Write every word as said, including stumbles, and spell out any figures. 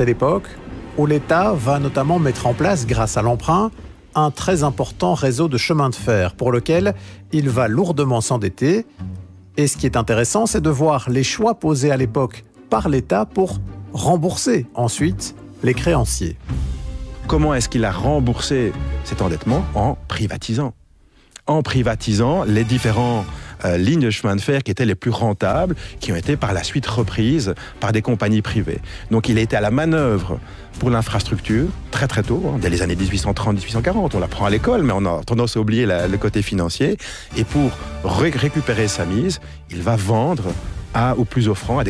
C'est l'époque où l'État va notamment mettre en place, grâce à l'emprunt, un très important réseau de chemins de fer pour lequel il va lourdement s'endetter. Et ce qui est intéressant, c'est de voir les choix posés à l'époque par l'État pour rembourser ensuite les créanciers. Comment est-ce qu'il a remboursé cet endettement? En privatisant. En privatisant les différentes euh, lignes de chemin de fer qui étaient les plus rentables, qui ont été par la suite reprises par des compagnies privées. Donc il a été à la manœuvre pour l'infrastructure très très tôt, hein, dès les années dix-huit cent trente, dix-huit cent quarante. On l'apprend à l'école, mais on a tendance à oublier la, le côté financier. Et pour ré- récupérer sa mise, il va vendre à, aux plus offrants à des